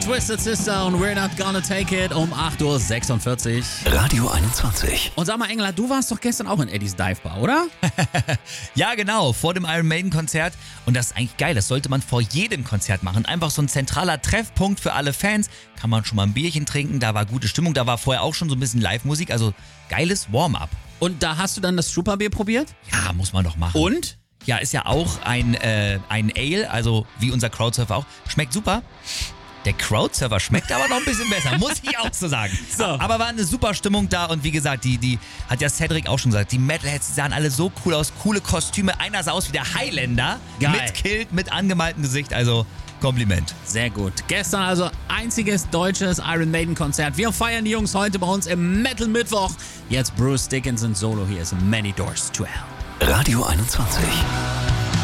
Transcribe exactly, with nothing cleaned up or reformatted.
Twisted Sister und We're Not Gonna Take It um acht Uhr sechsundvierzig. Radio einundzwanzig. Und sag mal, Engela, du warst doch gestern auch in Eddies Dive Bar, oder? Ja, genau, vor dem Iron Maiden Konzert. Und das ist eigentlich geil, das sollte man vor jedem Konzert machen. Einfach so ein zentraler Treffpunkt für alle Fans. Kann man schon mal ein Bierchen trinken, da war gute Stimmung. Da war vorher auch schon so ein bisschen Live-Musik, also geiles Warm-up. Und da hast du dann das Trooper-Bier probiert? Ja, muss man doch machen. Und? Ja, ist ja auch ein, äh, ein Ale, also wie unser Crowdsurfer auch. Schmeckt super. Der Crowdsurfer schmeckt aber noch ein bisschen besser, muss ich auch so sagen. So. Aber war eine super Stimmung da und wie gesagt, die, die hat ja Cedric auch schon gesagt, die Metalheads, die sahen alle so cool aus, coole Kostüme. Einer sah aus wie der Highlander, Geil. mit Kilt, mit angemaltem Gesicht, also Kompliment. Sehr gut. Gestern also einziges deutsches Iron Maiden Konzert. Wir feiern die Jungs heute bei uns im Metal Mittwoch. Jetzt Bruce Dickinson Solo, hier ist Many Doors to Hell. Radio einundzwanzig.